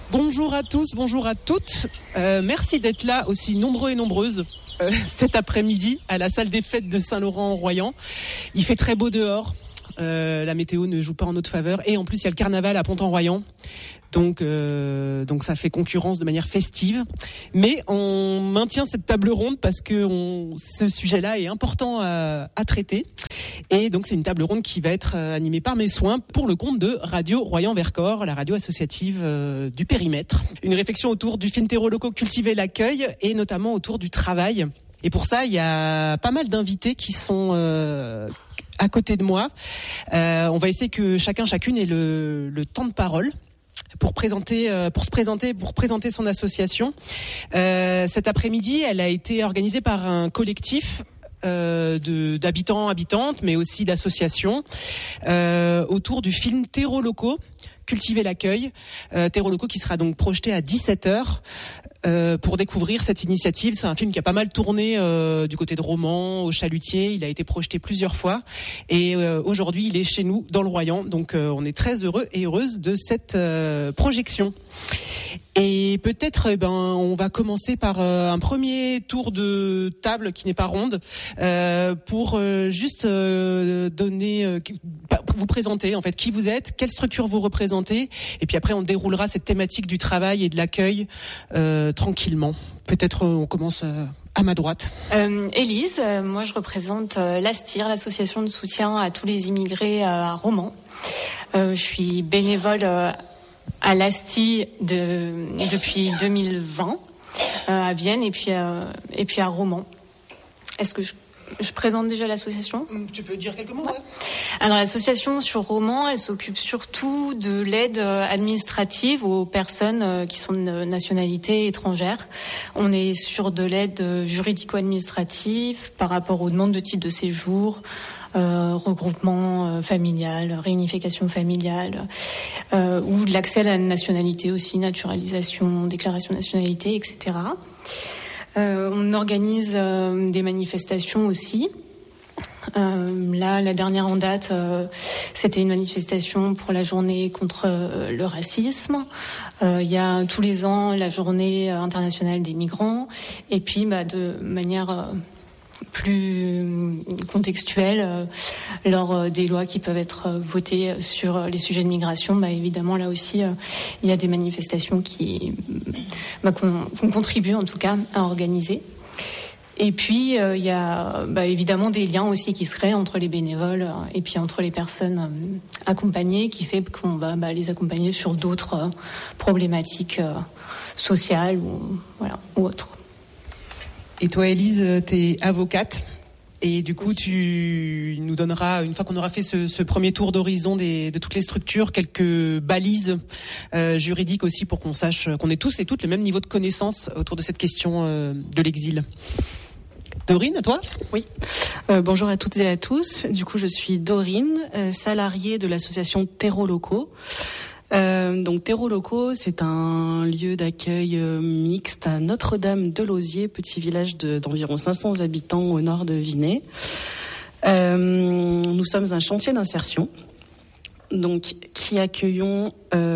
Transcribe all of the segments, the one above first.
Bonjour à tous, bonjour à toutes. Merci d'être là aussi nombreux et nombreuses cet après-midi à la salle des fêtes de Saint-Laurent-en-Royan. Il fait très beau dehors. La météo ne joue pas en notre faveur. Et en plus, il y a le carnaval à Pont-en-Royan. Donc ça fait concurrence de manière festive. Mais on maintient cette table ronde parce que ce sujet-là est important à traiter. Et donc c'est une table ronde qui va être animée par mes soins pour le compte de Radio Royan-Vercors, la radio associative du périmètre. Une réflexion autour du film Terreaux locaux, cultiver l'accueil et notamment autour du travail. Et pour ça, il y a pas mal d'invités qui sont à côté de moi. On va essayer que chacune ait le temps de parole pour se présenter son association. Cet après-midi, elle a été organisée par un collectif d'habitants, habitantes, mais aussi d'associations autour du film Terreaux locaux, cultiver l'accueil. Terreaux locaux qui sera donc projeté à 17h. Pour découvrir cette initiative. C'est un film qui a pas mal tourné du côté de Romans, au Chalutier. Il a été projeté plusieurs fois. Et aujourd'hui, il est chez nous, dans le Royan. Donc, on est très heureux et heureuse de cette projection. Et peut-être, on va commencer par un premier tour de table qui n'est pas ronde, pour juste vous présenter en fait qui vous êtes, quelle structure vous représentez, et puis après on déroulera cette thématique du travail et de l'accueil tranquillement. Peut-être on commence à ma droite. Élise, moi je représente l'ASTIR, l'association de soutien à tous les immigrés à Romans. Je suis bénévole à l'ASTI depuis 2020 à Vienne et puis à Romans. Est-ce que je présente déjà l'association ? Tu peux dire quelques mots, ouais. Alors l'association sur Romans, elle s'occupe surtout de l'aide administrative aux personnes qui sont de nationalité étrangère. On est sur de l'aide juridico-administrative par rapport aux demandes de titre de séjour, regroupement familial, réunification familiale, ou de l'accès à la nationalité aussi, naturalisation, déclaration de nationalité, etc. On organise des manifestations aussi. Là, la dernière en date, c'était une manifestation pour la journée contre le racisme. Il y a tous les ans la journée internationale des migrants. Et puis, de manière plus contextuelle, lors des lois qui peuvent être votées sur les sujets de migration, évidemment là aussi il y a des manifestations qu'on contribue en tout cas à organiser. Et puis il y a évidemment des liens aussi qui se créent entre les bénévoles et puis entre les personnes accompagnées, qui fait qu'on va les accompagner sur d'autres problématiques sociales ou autres. Et toi, Élise, t'es avocate. Et du coup, tu nous donneras, une fois qu'on aura fait ce premier tour d'horizon de toutes les structures, quelques balises juridiques aussi pour qu'on sache qu'on ait tous et toutes le même niveau de connaissance autour de cette question de l'exil. Dorine, à toi ? Oui. Bonjour à toutes et à tous. Du coup, je suis Dorine, salariée de l'association Terreaux locaux. Donc Terreaux locaux, c'est un lieu d'accueil mixte à Notre-Dame-de-Lausier, petit village d'environ 500 habitants au nord de Vinay. Nous sommes un chantier d'insertion, donc qui accueillons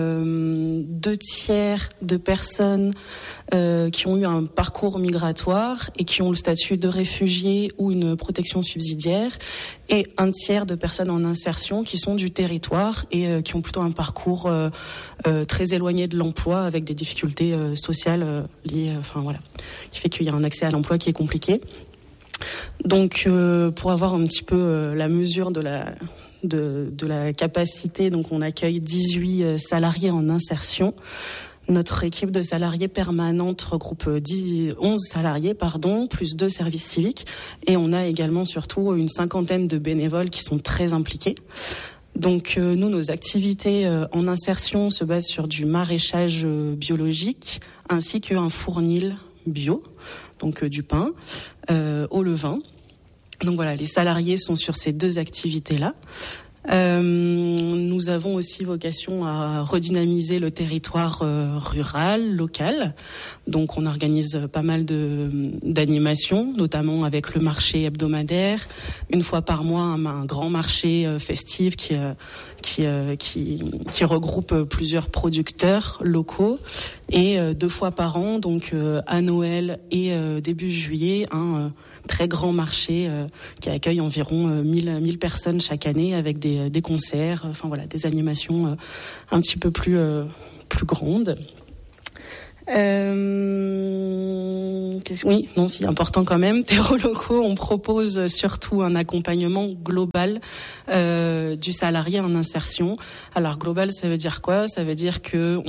2/3 de personnes qui ont eu un parcours migratoire et qui ont le statut de réfugiés ou une protection subsidiaire, et 1/3 de personnes en insertion qui sont du territoire et qui ont plutôt un parcours très éloigné de l'emploi, avec des difficultés sociales liées, qui fait qu'il y a un accès à l'emploi qui est compliqué. Donc pour avoir un petit peu la mesure de la capacité, donc on accueille 18 salariés en insertion. Notre équipe de salariés permanente regroupe 11 salariés, plus 2 services civiques. Et on a également surtout une 50aine de bénévoles qui sont très impliqués. Donc nous, nos activités en insertion se basent sur du maraîchage biologique, ainsi qu'un fournil bio, donc du pain au levain. Donc voilà, les salariés sont sur ces 2 activités-là. Nous avons aussi vocation à redynamiser le territoire rural, local. Donc on organise pas mal d'animations, notamment avec le marché hebdomadaire, une fois par mois un grand marché festif qui regroupe plusieurs producteurs locaux, et 2 fois par an, donc à Noël et début juillet, un très grand marché qui accueille environ 1000 personnes chaque année, avec des concerts, enfin voilà, des animations un petit peu plus grandes. Oui, non, si, important quand même. Terreau locaux, on propose surtout un accompagnement global du salarié en insertion. Alors global, ça veut dire quoi ? Ça veut dire que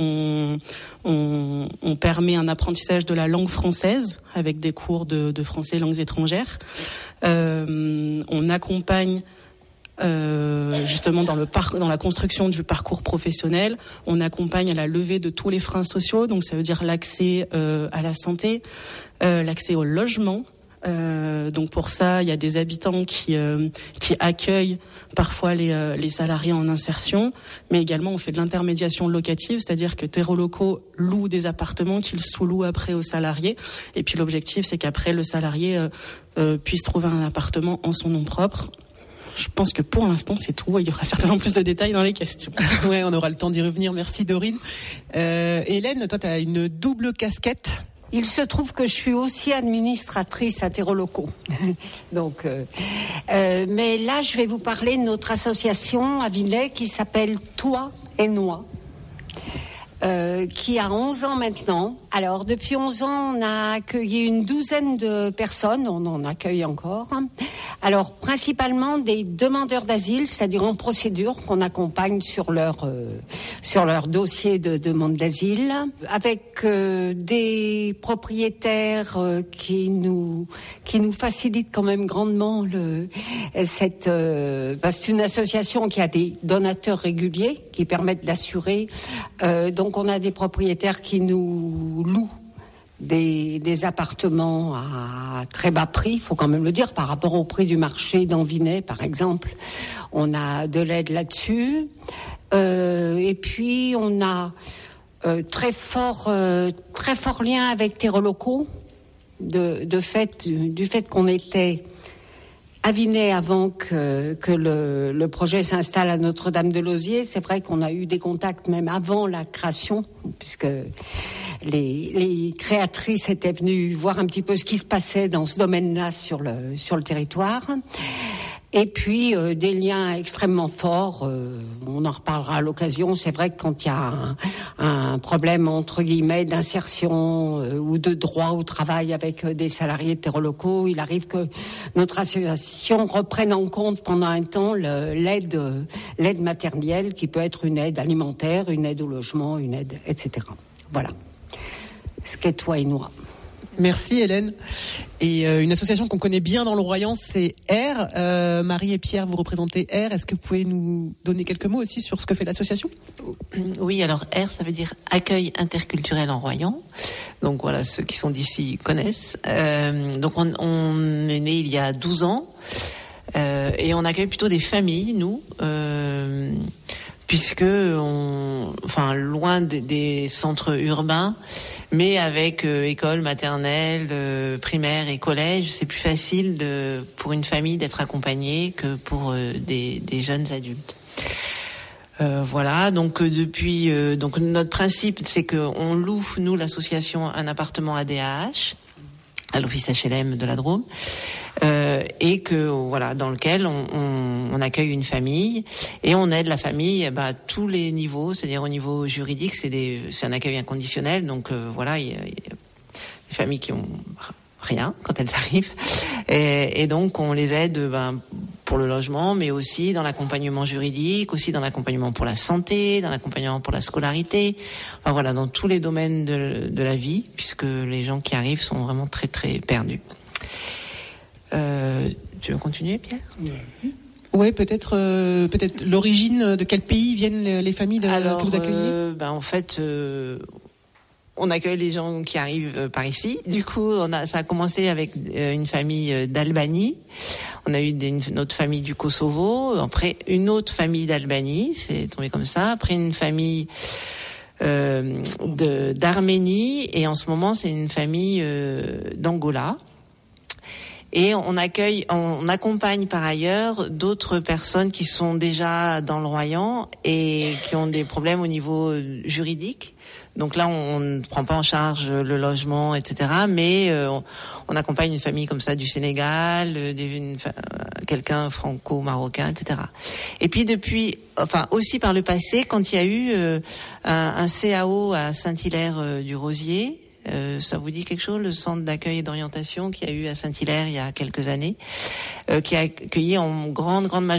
on permet un apprentissage de la langue française avec des cours de français et langues étrangères. On accompagne justement dans la construction du parcours professionnel. On accompagne à la levée de tous les freins sociaux, donc ça veut dire l'accès à la santé, l'accès au logement. Donc pour ça, il y a des habitants qui accueillent parfois les salariés en insertion, mais également on fait de l'intermédiation locative, c'est-à-dire que Terreau locaux loue des appartements qu'ils sous-louent après aux salariés. Et puis l'objectif, c'est qu'après le salarié puisse trouver un appartement en son nom propre. Je pense que pour l'instant, c'est tout. Il y aura certainement plus de détails dans les questions. Ouais, on aura le temps d'y revenir. Merci Dorine. Hélène, toi, tu as une double casquette. Il se trouve que je suis aussi administratrice à Terreau locaux. Donc, mais là, je vais vous parler de notre association à Vinay qui s'appelle Toi et Noi. Qui a 11 ans maintenant. Alors, depuis 11 ans, on a accueilli une douzaine de personnes, on en accueille encore. Alors, principalement des demandeurs d'asile, c'est-à-dire en procédure, qu'on accompagne sur leur dossier de demande d'asile, avec des propriétaires qui nous facilitent quand même grandement c'est une association qui a des donateurs réguliers qui permettent d'assurer. Donc on a des propriétaires qui nous louent des appartements à très bas prix, il faut quand même le dire, par rapport au prix du marché d'Envinay, par exemple. On a de l'aide là-dessus. Et puis on a très fort lien avec Terreau locaux, du fait qu'on était à Vinay avant que le projet s'installe à Notre-Dame-de-Lausier. C'est vrai qu'on a eu des contacts même avant la création, puisque les créatrices étaient venues voir un petit peu ce qui se passait dans ce domaine-là sur le territoire. Et puis des liens extrêmement forts, on en reparlera à l'occasion. C'est vrai que quand il y a un problème entre guillemets d'insertion ou de droit au travail avec des salariés de Terreau locaux, il arrive que notre association reprenne en compte pendant un temps l'aide matérielle, qui peut être une aide alimentaire, une aide au logement, une aide, etc. Voilà. Ce qu'est Toi et Noi. Merci Hélène. Et une association qu'on connaît bien dans le Royan, c'est R. Marie et Pierre, vous représentez R. Est-ce que vous pouvez nous donner quelques mots aussi sur ce que fait l'association ? Oui, alors R, ça veut dire Accueil interculturel en Royan. Donc voilà, ceux qui sont d'ici connaissent. Donc on est né il y a 12 ans et on accueille plutôt des familles, nous, puisque loin des centres urbains, mais avec école maternelle, primaire et collège, c'est plus facile pour une famille d'être accompagnée que pour des jeunes adultes. Voilà, donc depuis donc notre principe, c'est que on loue, nous l'association, un appartement ADAH à l'office HLM de la Drôme, et que voilà, dans lequel on accueille une famille et on aide la famille à tous les niveaux, c'est-à-dire au niveau juridique, c'est un accueil inconditionnel, donc voilà, il y a des familles qui ont rien quand elles arrivent, et donc on les aide pour le logement, mais aussi dans l'accompagnement juridique, aussi dans l'accompagnement pour la santé, dans l'accompagnement pour la scolarité, enfin voilà, dans tous les domaines de la vie, puisque les gens qui arrivent sont vraiment très très perdus. Tu veux continuer, Pierre ? Oui, peut-être l'origine, de quel pays viennent les familles que vous accueillez ? En fait, on accueille les gens qui arrivent par ici. Du coup, ça a commencé avec une famille d'Albanie. On a eu une autre famille du Kosovo. Après, une autre famille d'Albanie. C'est tombé comme ça. Après, une famille d'Arménie. Et en ce moment, c'est une famille d'Angola. Et on accompagne par ailleurs d'autres personnes qui sont déjà dans le Royan et qui ont des problèmes au niveau juridique. Donc là, on ne prend pas en charge le logement, etc. Mais on accompagne une famille comme ça du Sénégal, quelqu'un franco-marocain, etc. Et puis aussi par le passé, quand il y a eu un CAO à Saint-Hilaire-du-Rosier, ça vous dit quelque chose, le centre d'accueil et d'orientation qu'il y a eu à Saint-Hilaire il y a quelques années, qui a accueilli en grande majorité